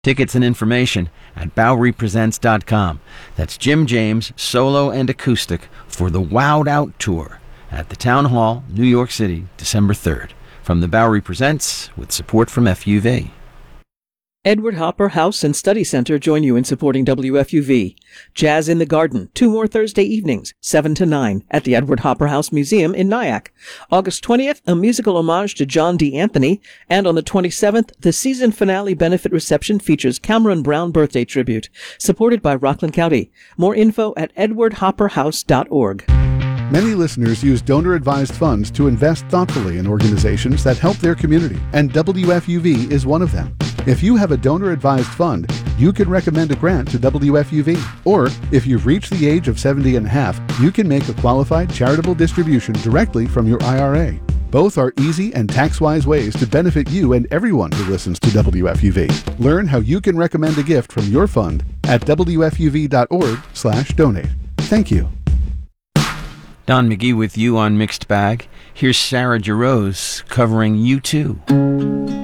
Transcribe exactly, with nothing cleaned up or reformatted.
Tickets and information at Bowery Presents dot com. That's Jim James, solo and acoustic, for the Wowed Out Tour at the Town Hall, New York City, December third. From the Bowery Presents, with support from F U V. Edward Hopper House and Study Center join you in supporting W F U V. Jazz in the Garden, two more Thursday evenings, seven to nine, at the Edward Hopper House Museum in Nyack. August twentieth, a musical homage to John D. Anthony, and on the twenty-seventh, the season finale benefit reception features Cameron Brown birthday tribute, supported by Rockland County. More info at edward hopper house dot org. Many listeners use donor-advised funds to invest thoughtfully in organizations that help their community, and W F U V is one of them. If you have a donor-advised fund, you can recommend a grant to W F U V. Or, if you've reached the age of seventy and a half, you can make a qualified charitable distribution directly from your I R A. Both are easy and tax-wise ways to benefit you and everyone who listens to W F U V. Learn how you can recommend a gift from your fund at W F U V dot org slash donate. Thank you. Don McGee with you on Mixed Bag. Here's Sarah Jarosz covering U two.